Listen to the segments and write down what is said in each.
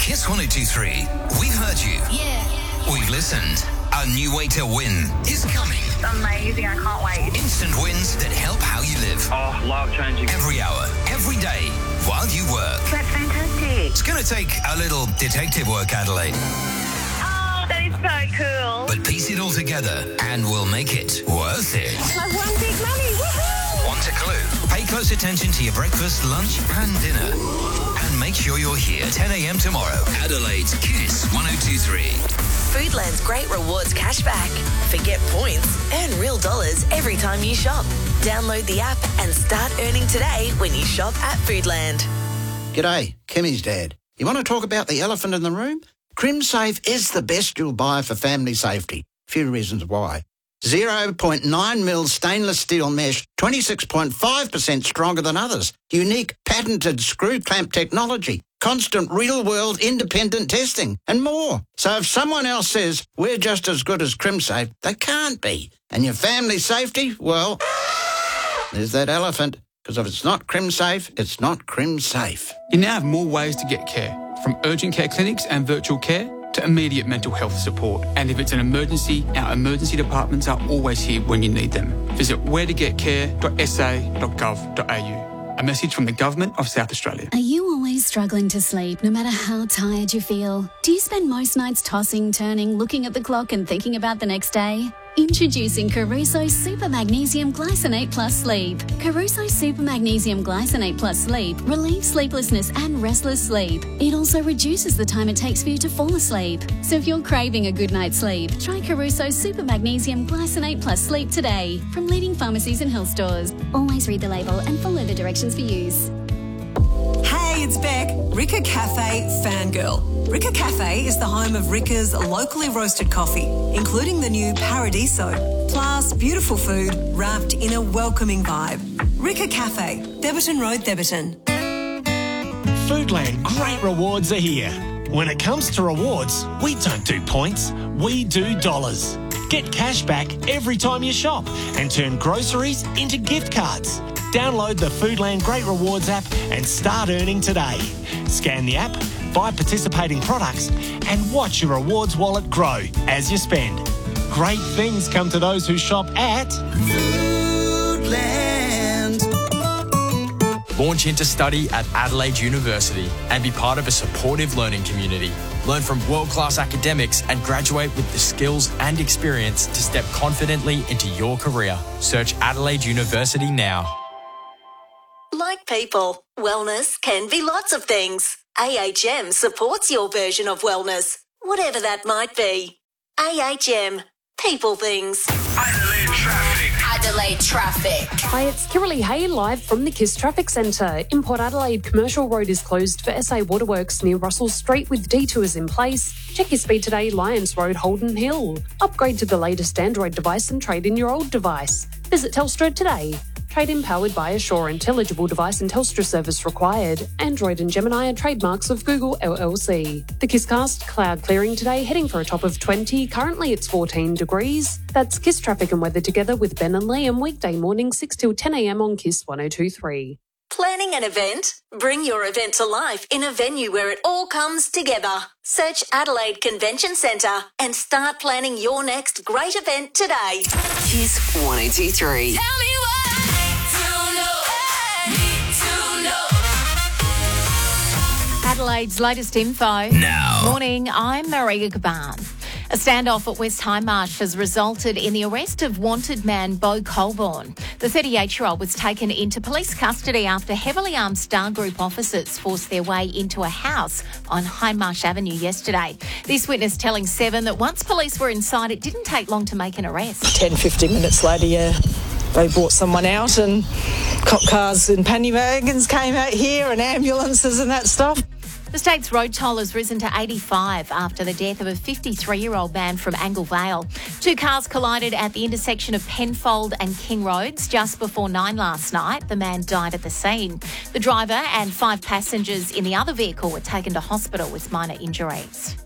Kiss 1023, we've heard you. Yeah. We've listened. A new way to win is coming. Amazing, I can't wait. Instant wins that help how you live. Oh, life-changing. Every hour, every day, while you work. That's fantastic. It's going to take a little detective work, Adelaide. Oh, that is so cool. But piece it all together and we'll make it worth it. I've won big money, woohoo! Want a clue? Pay close attention to your breakfast, lunch and dinner. And make sure you're here 10 a.m. tomorrow. Adelaide's Kiss 1023. Foodland's Great Rewards cashback. Forget points, earn real dollars every time you shop. Download the app and start earning today when you shop at Foodland. G'day, Kimmy's dad. You want to talk about the elephant in the room? CrimSafe is the best you'll buy for family safety. A few reasons why. 0.9 mil stainless steel mesh, 26.5% stronger than others. Unique patented screw clamp technology. Constant real-world independent testing and more. So if someone else says we're just as good as CrimSafe, they can't be. And your family safety, well, there's that elephant. Because if it's not CrimSafe, it's not CrimSafe. You now have more ways to get care, from urgent care clinics and virtual care to immediate mental health support. And if it's an emergency, our emergency departments are always here when you need them. Visit wheretogетcare.sa.gov.au. A message from the Government of South Australia. Are you always struggling to sleep, no matter how tired you feel? Do you spend most nights tossing, turning, looking at the clock and thinking about the next day? Introducing Caruso Super Magnesium Glycinate Plus Sleep. Caruso Super Magnesium Glycinate Plus Sleep relieves sleeplessness and restless sleep. It also reduces the time it takes for you to fall asleep. So if you're craving a good night's sleep, try Caruso Super Magnesium Glycinate Plus Sleep today from leading pharmacies and health stores. Always read the label and follow the directions for use. Hey, it's Beck, Rika Cafe fangirl. Rika Cafe is the home of Rika's locally roasted coffee, including the new Paradiso, plus beautiful food wrapped in a welcoming vibe. Rika Cafe, Theberton Road, Theberton. Foodland Great Rewards are here. When it comes to rewards, we don't do points, we do dollars. Get cash back every time you shop and turn groceries into gift cards. Download the Foodland Great Rewards app and start earning today. Scan the app, buy participating products and watch your rewards wallet grow as you spend. Great things come to those who shop at Foodland. Launch into study at Adelaide University and be part of a supportive learning community. Learn from world-class academics and graduate with the skills and experience to step confidently into your career. Search Adelaide University now. Like people, wellness can be lots of things. AHM supports your version of wellness, whatever that might be. AHM, people things. Adelaide Traffic. Adelaide Traffic. Hi, it's Kirralie Hay live from the KISS Traffic Centre. In Port Adelaide, Commercial Road is closed for SA Waterworks near Russell Street with detours in place. Check your speed today, Lyons Road, Holden Hill. Upgrade to the latest Android device and trade in your old device. Visit Telstra today. Trade-in powered by Assurant. Eligible device and Telstra service required. Android and Gemini are trademarks of Google LLC. The KISScast cloud clearing today, heading for a top of 20. Currently it's 14 degrees. That's KISS traffic and weather together with Ben and Liam weekday morning 6 till 10 a.m. on KISS 1023. Planning an event? Bring your event to life in a venue where it all comes together. Search Adelaide Convention Centre and start planning your next great event today. Kiss 1023. Tell me what. Adelaide's latest info. Now. Morning, I'm Maria Gaban. A standoff at West Hindmarsh has resulted in the arrest of wanted man Bo Colborne. The 38-year-old was taken into police custody after heavily armed Star Group officers forced their way into a house on Hindmarsh Avenue yesterday. This witness telling Seven that once police were inside, it didn't take long to make an arrest. 10-15 minutes later, they brought someone out and cop cars and panny wagons came out here and ambulances and that stuff. The state's road toll has risen to 85 after the death of a 53-year-old man from Angle Vale. Two cars collided at the intersection of Penfold and King Roads just before 9 last night. The man died at the scene. The driver and 5 passengers in the other vehicle were taken to hospital with minor injuries.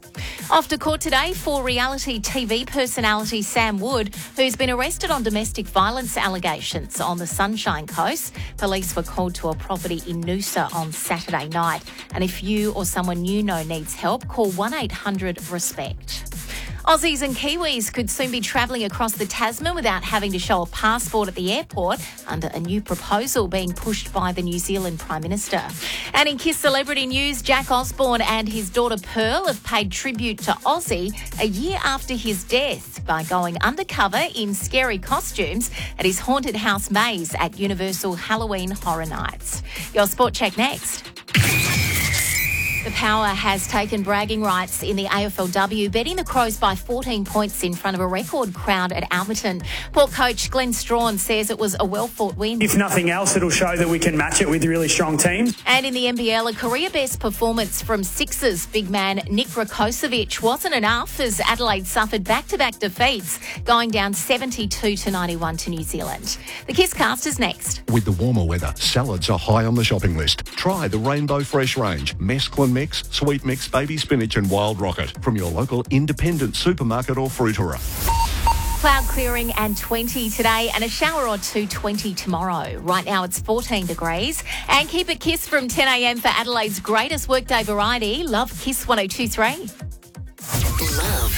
Off to court today for reality TV personality Sam Wood, who's been arrested on domestic violence allegations on the Sunshine Coast. Police were called to a property in Noosa on Saturday night. And if you or someone you know needs help, call 1-800-RESPECT. Aussies and Kiwis could soon be travelling across the Tasman without having to show a passport at the airport under a new proposal being pushed by the New Zealand Prime Minister. And in Kiss celebrity news, Jack Osborne and his daughter Pearl have paid tribute to Ozzy a year after his death by going undercover in scary costumes at his haunted house maze at Universal Halloween Horror Nights. Your Sport Check next. The Power has taken bragging rights in the AFLW, beating the Crows by 14 points in front of a record crowd at Alberton. Port coach Glenn Strawn says it was a well-fought win. If nothing else, it'll show that we can match it with really strong teams. And in the NBL, a career-best performance from Sixers big man Nick Rakocevic wasn't enough as Adelaide suffered back-to-back defeats, going down 72-91 to New Zealand. The Kiss Cast is next. With the warmer weather, salads are high on the shopping list. Try the Rainbow Fresh range, mesclun mix, sweet mix, baby spinach and wild rocket from your local independent supermarket or fruiterer. Cloud clearing and 20 today and a shower or two 20 tomorrow. Right now it's 14 degrees. And keep it Kiss from 10 a.m. for Adelaide's greatest workday variety. Love Kiss 102.3. Love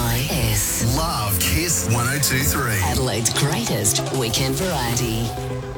KIIS. Love Kiss 102.3. Adelaide's greatest weekend variety.